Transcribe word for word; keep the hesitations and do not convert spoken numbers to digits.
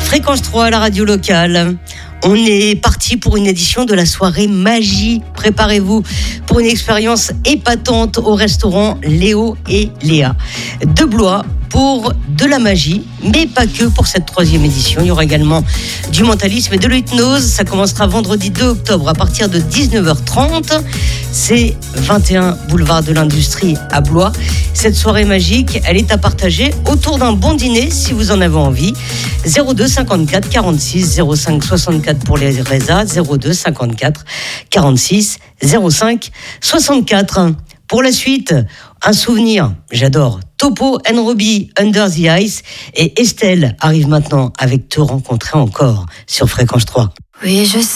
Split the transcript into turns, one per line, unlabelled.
Fréquence trois, la radio locale. On est parti pour une édition de la soirée magie. Préparez-vous pour une expérience épatante au restaurant Léo et Léa de Blois pour de la magie, mais pas que pour cette troisième édition. Il y aura également du mentalisme et de l'hypnose. Ça commencera vendredi deux octobre à partir de dix-neuf heures trente. C'est vingt et un boulevard de l'Industrie à Blois. Cette soirée magique, elle est à partager autour d'un bon dîner si vous en avez envie. zéro deux cinquante-quatre quarante-six zéro cinq soixante-quatre pour les résas, zéro deux cinquante-quatre quarante-six zéro cinq soixante-quatre. Pour la suite, un souvenir, j'adore. Topo and Robbie, Under the Ice, et Estelle arrive maintenant avec Te rencontrer encore sur Fréquence trois.
Oui, je sais.